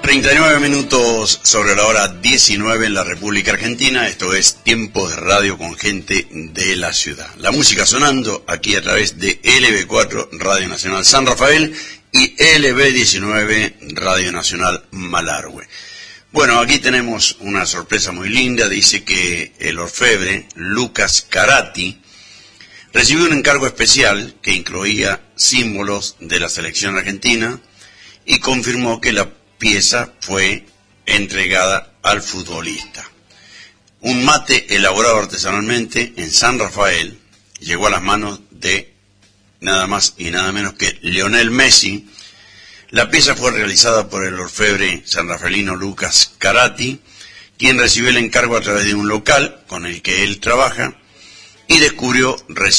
39 minutos sobre la hora 19 en la República Argentina. Esto es Tiempo de Radio con gente de la ciudad. La música sonando aquí a través de LB4 Radio Nacional San Rafael y LB19 Radio Nacional Malargüe. Bueno, aquí tenemos una sorpresa muy linda. Dice que el orfebre Lucas Carati recibió un encargo especial que incluía símbolos de la selección argentina y confirmó que la pieza fue entregada al futbolista. Un mate elaborado artesanalmente en San Rafael llegó a las manos de nada más y nada menos que Lionel Messi. La pieza fue realizada por el orfebre sanrafaelino Lucas Carati, quien recibió el encargo a través de un local con el que él trabaja y descubrió recién